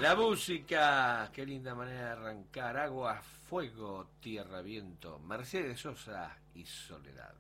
La música, qué linda manera de arrancar. Agua, fuego, tierra, viento. Mercedes Sosa y Soledad.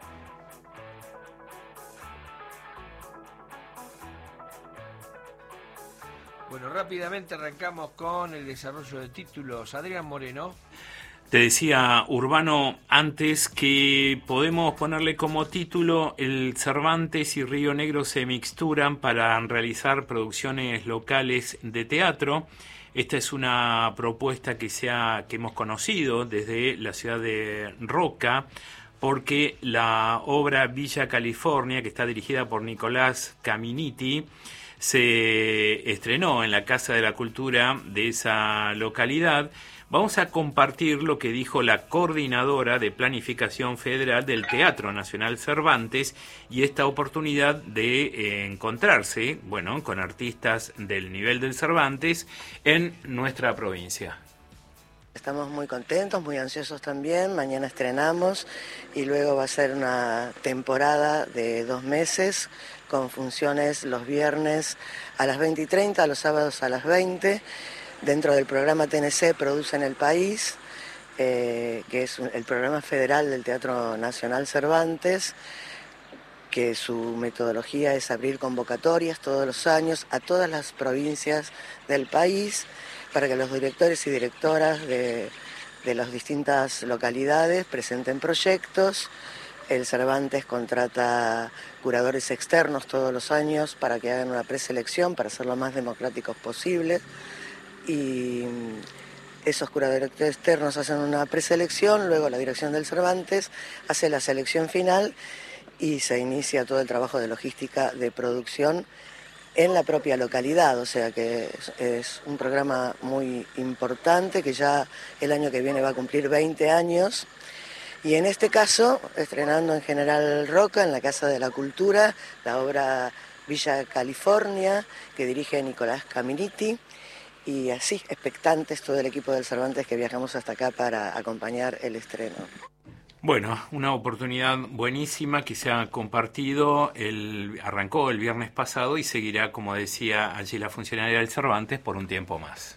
Bueno, rápidamente arrancamos con el desarrollo de títulos. Adrián Moreno. Te decía, Urbano, antes que podemos ponerle como título: el Cervantes y Río Negro se mixturan para realizar producciones locales de teatro. Esta es una propuesta que hemos conocido desde la ciudad de Roca, porque la obra Villa California, que está dirigida por Nicolás Caminiti, se estrenó en la Casa de la Cultura de esa localidad. Vamos a compartir lo que dijo la coordinadora de Planificación Federal del Teatro Nacional Cervantes y esta oportunidad de encontrarse, con artistas del nivel del Cervantes en nuestra provincia. Estamos muy contentos, muy ansiosos también. Mañana estrenamos y luego va a ser una temporada de 2 meses con funciones los viernes a las 20:30, los sábados a las 20. Dentro del programa TNC Produce en el País, que es el programa federal del Teatro Nacional Cervantes, que su metodología es abrir convocatorias todos los años a todas las provincias del país para que los directores y directoras de las distintas localidades presenten proyectos. El Cervantes contrata curadores externos todos los años para que hagan una preselección, para ser lo más democráticos posible. Y esos curadores externos hacen una preselección, luego la dirección del Cervantes hace la selección final y se inicia todo el trabajo de logística de producción en la propia localidad, o sea que es un programa muy importante que ya el año que viene va a cumplir 20 años. Y en este caso, estrenando en General Roca, en la Casa de la Cultura, la obra Villa California, que dirige Nicolás Caminiti. Y así, expectantes todo el equipo del Cervantes que viajamos hasta acá para acompañar el estreno. Bueno, una oportunidad buenísima que se ha compartido, arrancó el viernes pasado y seguirá, como decía allí la funcionaria del Cervantes, por un tiempo más.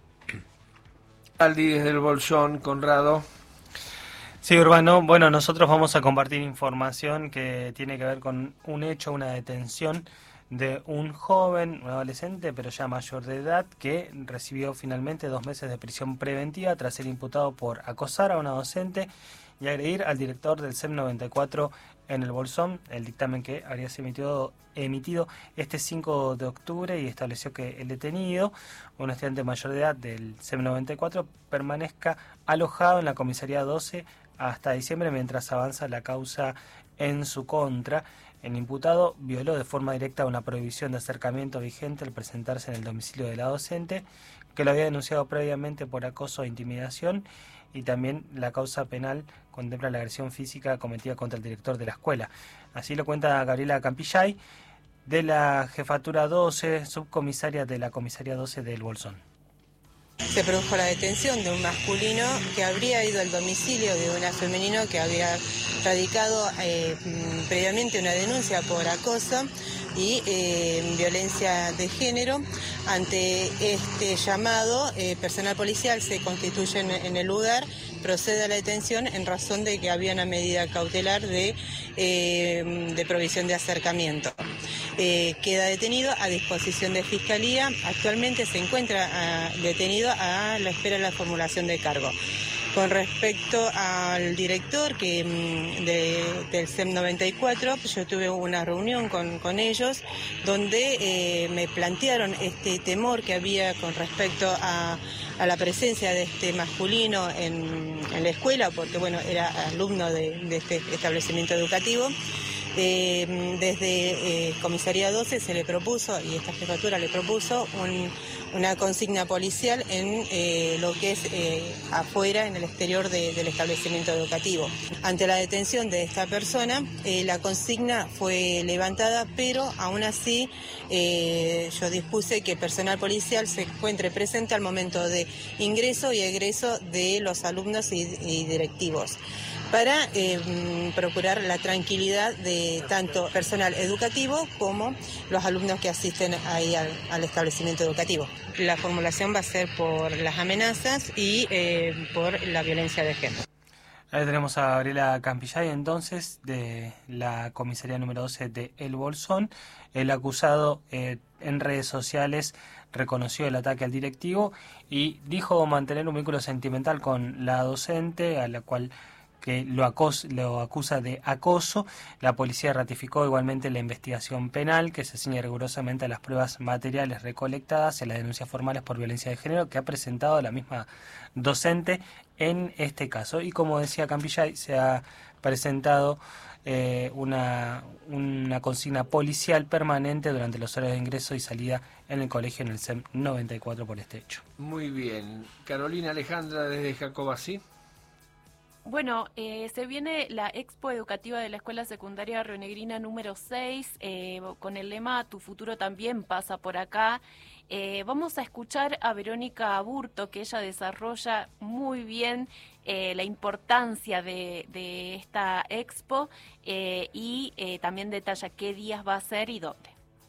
Aldi desde el Bolsón, Conrado. Sí, Urbano, bueno, nosotros vamos a compartir información que tiene que ver con un hecho, una detención de un joven, un adolescente, pero ya mayor de edad, que recibió finalmente 2 meses de prisión preventiva tras ser imputado por acosar a una docente y agredir al director del CEM 94 en el Bolsón. El dictamen que habría sido emitido este 5 de octubre y estableció que el detenido, un estudiante mayor de edad del CEM 94, permanezca alojado en la comisaría 12 hasta diciembre mientras avanza la causa en su contra. El imputado violó de forma directa una prohibición de acercamiento vigente al presentarse en el domicilio de la docente, que lo había denunciado previamente por acoso e intimidación, y también la causa penal contempla la agresión física cometida contra el director de la escuela. Así lo cuenta Gabriela Campillay, de la Jefatura 12, subcomisaria de la Comisaría 12 del Bolsón. Se produjo la detención de un masculino que habría ido al domicilio de una femenina que había radicado previamente una denuncia por acoso y violencia de género. Ante este llamado, personal policial se constituye en el lugar, procede a la detención en razón de que había una medida cautelar de provisión de acercamiento. Queda detenido a disposición de Fiscalía. Actualmente se encuentra detenido a la espera de la formulación de cargo. Con respecto al director del CEM 94, yo tuve una reunión con ellos donde me plantearon este temor que había con respecto a la presencia de este masculino en la escuela, porque era alumno de este establecimiento educativo. Desde Comisaría 12 se le propuso, y esta jefatura le propuso, una consigna policial en lo que es afuera, en el exterior del establecimiento educativo. Ante la detención de esta persona, la consigna fue levantada, pero aún así yo dispuse que personal policial se encuentre presente al momento de ingreso y egreso de los alumnos y directivos. para procurar la tranquilidad de tanto personal educativo como los alumnos que asisten ahí al establecimiento educativo. La formulación va a ser por las amenazas y por la violencia de género. Ahí tenemos a Gabriela Campillay, entonces, de la comisaría número 12 de El Bolsón. El acusado en redes sociales reconoció el ataque al directivo y dijo mantener un vínculo sentimental con la docente, a la cual que lo acusa de acoso. La policía ratificó igualmente la investigación penal, que se ciñe rigurosamente a las pruebas materiales recolectadas en las denuncias formales por violencia de género que ha presentado la misma docente en este caso. Y como decía Campillay, se ha presentado una consigna policial permanente durante los horarios de ingreso y salida en el colegio en el SEM 94 por este hecho. Muy bien. Carolina Alejandra desde Jacobací. Bueno, se viene la Expo Educativa de la Escuela Secundaria Rionegrina número 6, con el lema Tu futuro también pasa por acá. Vamos a escuchar a Verónica Aburto, que ella desarrolla muy bien la importancia de esta expo y también detalla qué días va a ser y dónde.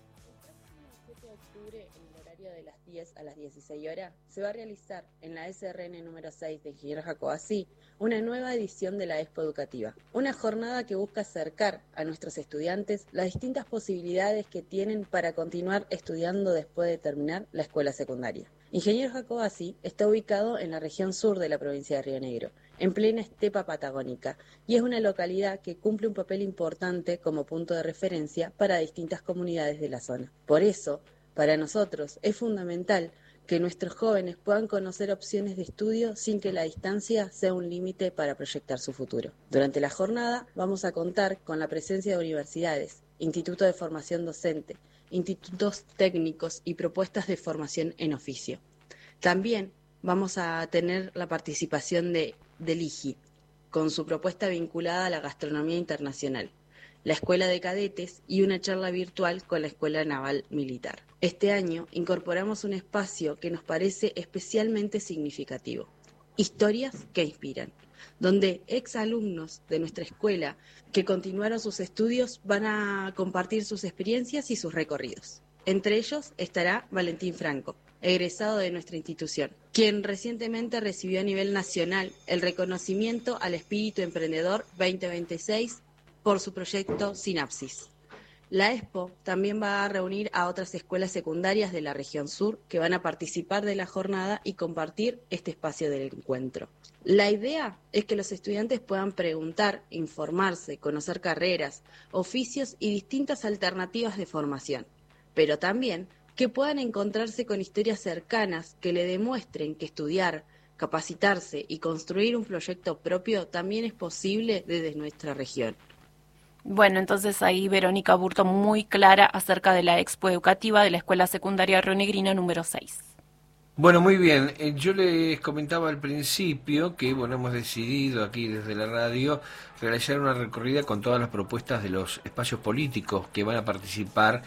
El 7 de octubre, en el horario de las 10 a las 16 horas, se va a realizar en la SRN número 6 de Ingeniero Jacobací una nueva edición de la Expo Educativa. Una jornada que busca acercar a nuestros estudiantes las distintas posibilidades que tienen para continuar estudiando después de terminar la escuela secundaria. Ingeniero Jacobací está ubicado en la región sur de la provincia de Río Negro, en plena estepa patagónica, y es una localidad que cumple un papel importante como punto de referencia para distintas comunidades de la zona. Por eso, para nosotros es fundamental que nuestros jóvenes puedan conocer opciones de estudio sin que la distancia sea un límite para proyectar su futuro. Durante la jornada vamos a contar con la presencia de universidades, institutos de formación docente, institutos técnicos y propuestas de formación en oficio. También vamos a tener la participación del IGI, con su propuesta vinculada a la gastronomía internacional, la Escuela de Cadetes y una charla virtual con la Escuela Naval Militar. Este año incorporamos un espacio que nos parece especialmente significativo, Historias que Inspiran, donde exalumnos de nuestra escuela que continuaron sus estudios van a compartir sus experiencias y sus recorridos. Entre ellos estará Valentín Franco, egresado de nuestra institución, quien recientemente recibió a nivel nacional el reconocimiento al espíritu emprendedor 2026 por su proyecto Sinapsis. La Expo también va a reunir a otras escuelas secundarias de la región sur que van a participar de la jornada y compartir este espacio del encuentro. La idea es que los estudiantes puedan preguntar, informarse, conocer carreras, oficios y distintas alternativas de formación, pero también que puedan encontrarse con historias cercanas que le demuestren que estudiar, capacitarse y construir un proyecto propio también es posible desde nuestra región. Bueno, entonces ahí Verónica Aburto muy clara acerca de la Expo Educativa de la Escuela Secundaria Rionegrina número 6. Bueno, muy bien. Yo les comentaba al principio que hemos decidido aquí desde la radio realizar una recorrida con todas las propuestas de los espacios políticos que van a participar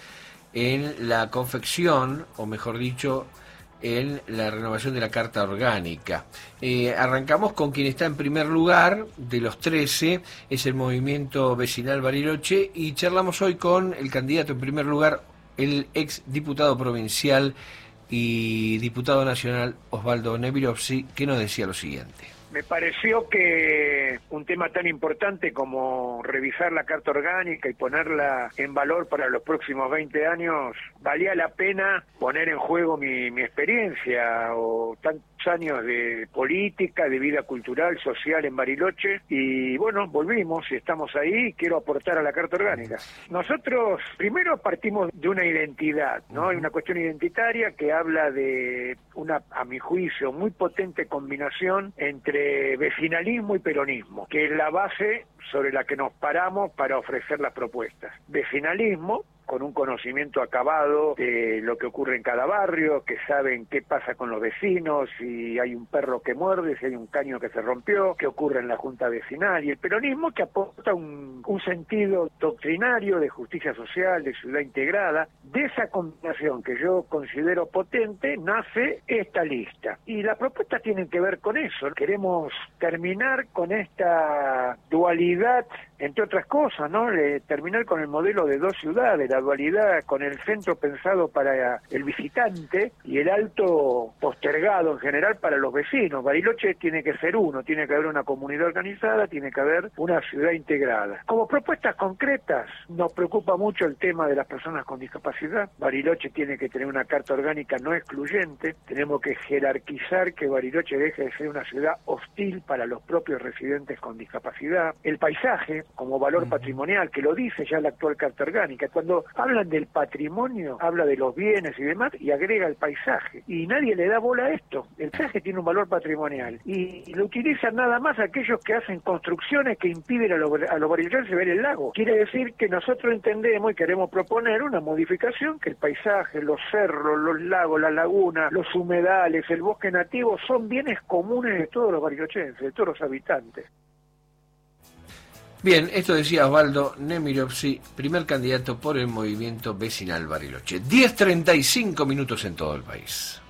en la confección, o mejor dicho, en la renovación de la Carta Orgánica. Arrancamos con quien está en primer lugar de los 13, es el Movimiento Vecinal Bariloche, y charlamos hoy con el candidato en primer lugar, el ex diputado provincial y diputado nacional Osvaldo Nevirovsky, que nos decía lo siguiente. Me pareció que un tema tan importante como revisar la Carta Orgánica y ponerla en valor para los próximos 20 años, valía la pena poner en juego mi experiencia o tantos años de política, de vida cultural, social en Bariloche, y bueno, volvimos y estamos ahí y quiero aportar a la Carta Orgánica. Nosotros primero partimos de una identidad, ¿no? Hay una cuestión identitaria que habla de una, a mi juicio, muy potente combinación entre vecinalismo y peronismo, que es la base sobre la que nos paramos para ofrecer las propuestas. Vecinalismo, con un conocimiento acabado de lo que ocurre en cada barrio, que saben qué pasa con los vecinos, si hay un perro que muerde, si hay un caño que se rompió, qué ocurre en la junta vecinal, y el peronismo que aporta un sentido doctrinario de justicia social, de ciudad integrada. De esa combinación que yo considero potente, nace esta lista. Y las propuestas tienen que ver con eso. Queremos terminar con esta dualidad, entre otras cosas, ¿no? Terminar con el modelo de dos ciudades, la dualidad con el centro pensado para el visitante y el alto postergado en general para los vecinos. Bariloche tiene que ser uno, tiene que haber una comunidad organizada, tiene que haber una ciudad integrada. Como propuestas concretas, nos preocupa mucho el tema de las personas con discapacidad. Bariloche tiene que tener una carta orgánica no excluyente, tenemos que jerarquizar que Bariloche deje de ser una ciudad hostil para los propios residentes con discapacidad. El paisaje como valor patrimonial, que lo dice ya la actual carta orgánica. Cuando hablan del patrimonio, habla de los bienes y demás, y agrega el paisaje. Y nadie le da bola a esto. El paisaje tiene un valor patrimonial. Y lo utilizan nada más aquellos que hacen construcciones que impiden a los bariloches ver el lago. Quiere decir que nosotros entendemos y queremos proponer una modificación, que el paisaje, los cerros, los lagos, las lagunas, los humedales, el bosque nativo, son bienes comunes de todos los barilochenses, de todos los habitantes. Bien, esto decía Osvaldo Nemirovsky, primer candidato por el movimiento vecinal Bariloche. 10:35 minutos en todo el país.